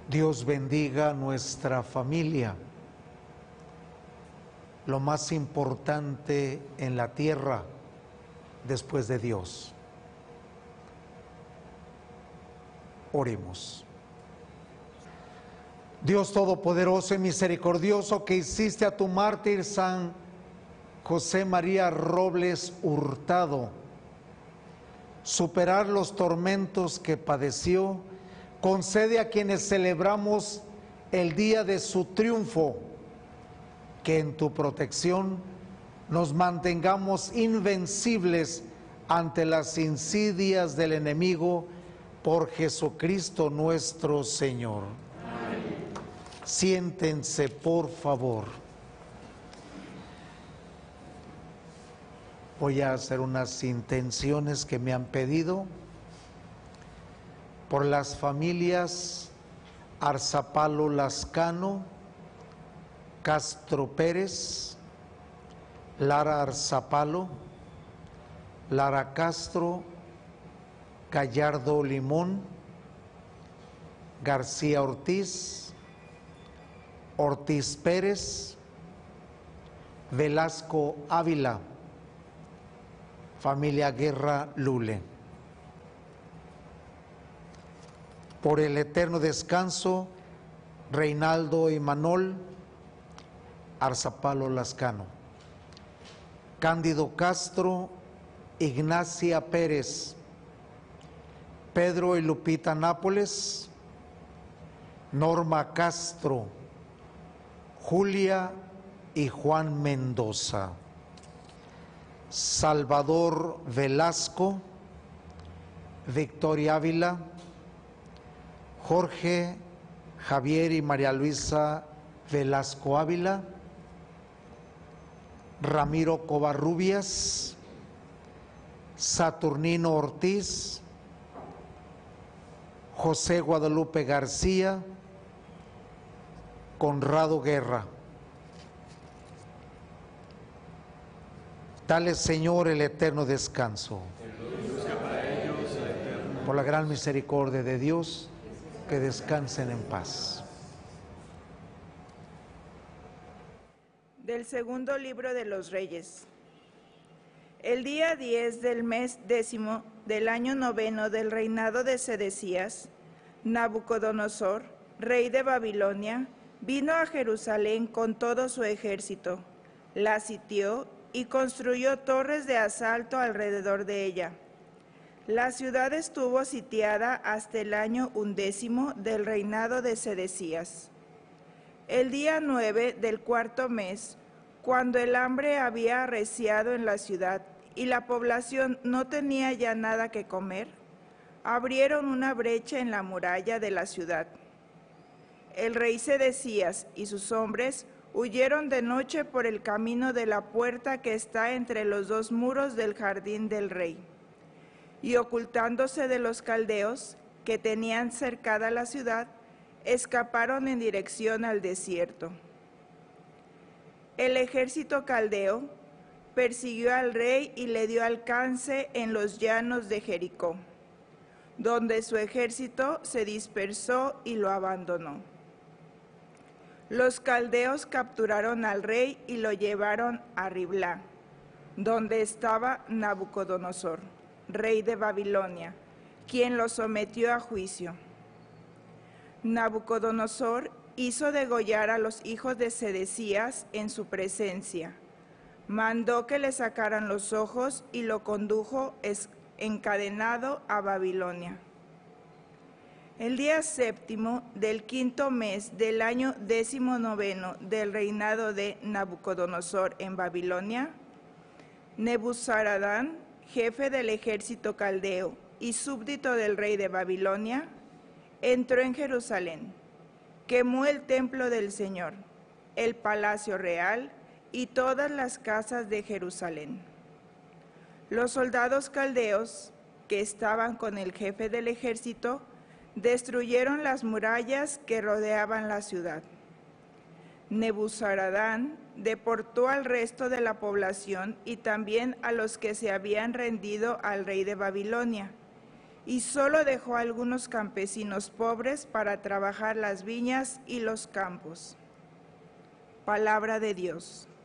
Dios bendiga nuestra familia, lo más importante en la tierra después de Dios. Oremos. Dios todopoderoso y misericordioso, que hiciste a tu mártir San José María Robles Hurtado superar los tormentos que padeció, concede a quienes celebramos el día de su triunfo que en tu protección nos mantengamos invencibles ante las insidias del enemigo, por Jesucristo nuestro Señor. Amén. Siéntense, por favor. Voy a hacer unas intenciones que me han pedido por las familias Arzapalo Lascano, Castro Pérez, Lara Arzapalo, Lara Castro, Gallardo Limón, García Ortiz, Ortiz Pérez, Velasco Ávila, familia Guerra Lule. Por el eterno descanso, Reinaldo y Manol Arzapalo Lascano, Cándido Castro, Ignacia Pérez, Pedro y Lupita Nápoles, Norma Castro, Julia y Juan Mendoza, Salvador Velasco, Victoria Ávila, Jorge, Javier y María Luisa Velasco Ávila, Ramiro Covarrubias, Saturnino Ortiz, José Guadalupe García, Conrado Guerra. Dale, Señor, el eterno descanso. Por la gran misericordia de Dios, que descansen en paz. Del segundo libro de los Reyes. El día 10 del mes 10º del año 9 del reinado de Sedecías, Nabucodonosor, rey de Babilonia, vino a Jerusalén con todo su ejército, la sitió y construyó torres de asalto alrededor de ella. La ciudad estuvo sitiada hasta el año 11 del reinado de Sedecías. El día 9 del cuarto mes, cuando el hambre había arreciado en la ciudad y la población no tenía ya nada que comer, abrieron una brecha en la muralla de la ciudad. El rey Sedecías y sus hombres huyeron de noche por el camino de la puerta que está entre los dos muros del jardín del rey, y ocultándose de los caldeos que tenían cercada la ciudad, escaparon en dirección al desierto. El ejército caldeo persiguió al rey y le dio alcance en los llanos de Jericó, donde su ejército se dispersó y lo abandonó. Los caldeos capturaron al rey y lo llevaron a Riblá, donde estaba Nabucodonosor, rey de Babilonia, quien lo sometió a juicio. Nabucodonosor hizo degollar a los hijos de Sedecías en su presencia. Mandó que le sacaran los ojos y lo condujo encadenado a Babilonia. El día 7 del quinto mes del año 19 del reinado de Nabucodonosor en Babilonia, Nebuzaradán, jefe del ejército caldeo y súbdito del rey de Babilonia, entró en Jerusalén, quemó el templo del Señor, el palacio real y todas las casas de Jerusalén. Los soldados caldeos, que estaban con el jefe del ejército, destruyeron las murallas que rodeaban la ciudad. Nebuzaradán deportó al resto de la población y también a los que se habían rendido al rey de Babilonia, y solo dejó a algunos campesinos pobres para trabajar las viñas y los campos. Palabra de Dios.